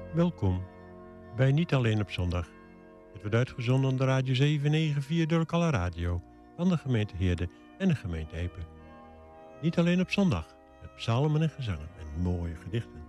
Welkom bij Niet Alleen op Zondag. Het wordt uitgezonden op de Radio 794 Durkale Radio van de gemeente Heerde en de gemeente Epe. Niet alleen op zondag, met psalmen en gezangen en mooie gedichten.